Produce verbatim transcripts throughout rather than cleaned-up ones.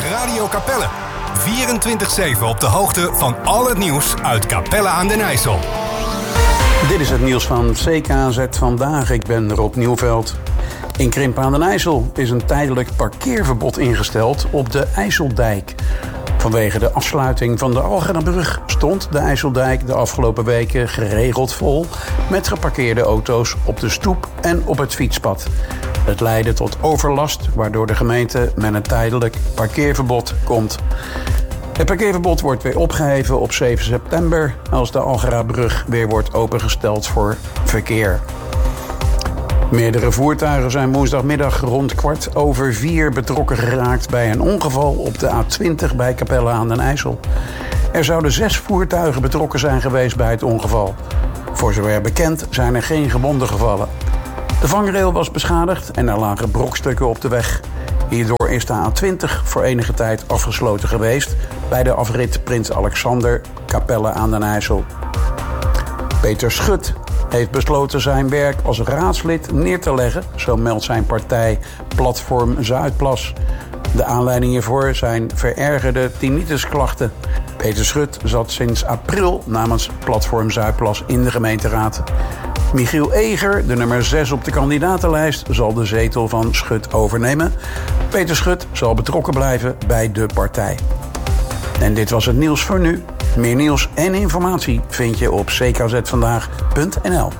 Radio Capelle. vierentwintig zeven op de hoogte van al het nieuws uit Capelle aan den IJssel. Dit is het nieuws van C K Z Vandaag. Ik ben Rob Nieuwveld. In Krimpen aan den IJssel is een tijdelijk parkeerverbod ingesteld op de IJsseldijk. Vanwege de afsluiting van de Algenabrug stond de IJsseldijk de afgelopen weken geregeld vol met geparkeerde auto's op de stoep en op het fietspad. Het leidde tot overlast, waardoor de gemeente met een tijdelijk parkeerverbod komt. Het parkeerverbod wordt weer opgeheven op zeven september... als de Algenabrug weer wordt opengesteld voor verkeer. Meerdere voertuigen zijn woensdagmiddag rond kwart over vier betrokken geraakt bij een ongeval op de A twintig bij Capelle aan den IJssel. Er zouden zes voertuigen betrokken zijn geweest bij het ongeval. Voor zover bekend zijn er geen gewonden gevallen. De vangrail was beschadigd en er lagen brokstukken op de weg. Hierdoor is de A twintig voor enige tijd afgesloten geweest bij de afrit Prins Alexander Capelle aan den IJssel. Peter Schut heeft besloten zijn werk als raadslid neer te leggen, zo meldt zijn partij Platform Zuidplas. De aanleiding hiervoor zijn verergerde tinnitusklachten. Peter Schut zat sinds april namens Platform Zuidplas in de gemeenteraad. Michiel Eger, de nummer zes op de kandidatenlijst, zal de zetel van Schut overnemen. Peter Schut zal betrokken blijven bij de partij. En dit was het nieuws voor nu. Meer nieuws en informatie vind je op c k z vandaag punt n l.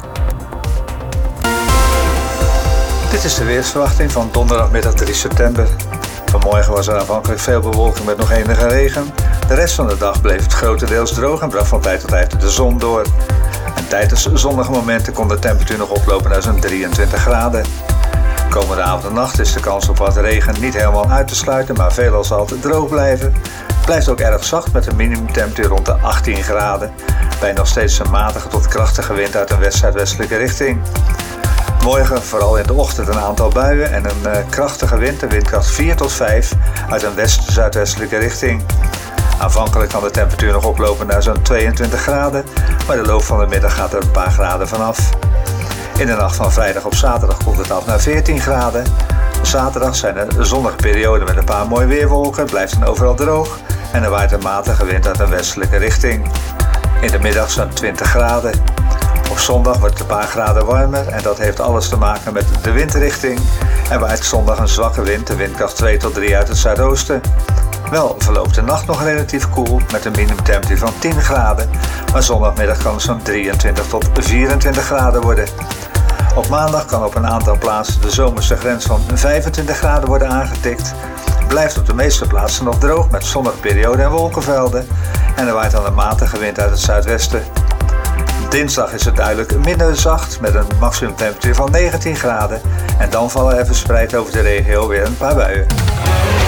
Dit is de weersverwachting van donderdagmiddag drie september. Vanmorgen was er aanvankelijk veel bewolking met nog enige regen. De rest van de dag bleef het grotendeels droog en bracht van tijd tot tijd de zon door. En tijdens zonnige momenten kon de temperatuur nog oplopen naar zo'n drieëntwintig graden. Komende avond en nacht is de kans op wat regen niet helemaal uit te sluiten, maar veelal zal het droog blijven. Het blijft ook erg zacht met een minimumtemperatuur rond de achttien graden. Bij nog steeds een matige tot krachtige wind uit een west-zuidwestelijke richting. Morgen vooral in de ochtend een aantal buien en een uh, krachtige wind, een windkracht vier tot vijf uit een west-zuidwestelijke richting. Aanvankelijk kan de temperatuur nog oplopen naar zo'n tweeëntwintig graden, maar de loop van de middag gaat er een paar graden vanaf. In de nacht van vrijdag op zaterdag komt het af naar veertien graden. Zaterdag zijn er zonnige perioden met een paar mooie weerwolken, het blijft dan overal droog en er waait een matige wind uit een westelijke richting. In de middag zo'n twintig graden. Op zondag wordt het een paar graden warmer en dat heeft alles te maken met de windrichting. Er waait zondag een zwakke wind, de windkracht twee tot drie uit het zuidoosten. Wel verloopt de nacht nog relatief koel met een minimumtemperatuur van tien graden, maar zondagmiddag kan het zo'n drieëntwintig tot vierentwintig graden worden. Op maandag kan op een aantal plaatsen de zomerse grens van vijfentwintig graden worden aangetikt. Het blijft op de meeste plaatsen nog droog met zonnige perioden en wolkenvelden en er waait dan een matige wind uit het zuidwesten. Dinsdag is het duidelijk minder zacht met een maximumtemperatuur van negentien graden en dan vallen er verspreid over de regio weer een paar buien.